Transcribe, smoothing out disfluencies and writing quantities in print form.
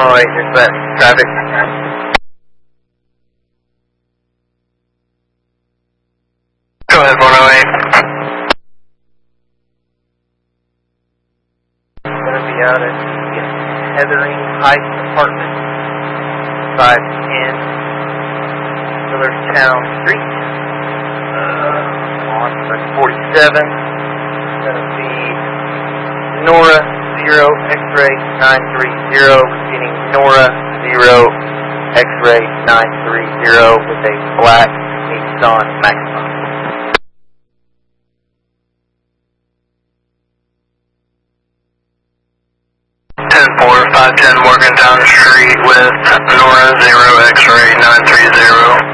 108, dispatch traffic. Go ahead, 108. Going to be out at the Heathering Heights apartment, 510 Millerstown Street, on 47. Going to be Nora 0 X-ray 930, repeating Nora 0 X-ray 930 with a black Nissan Maxima. 10-4, 510 Morgantown Street with Nora 0 X-ray 930.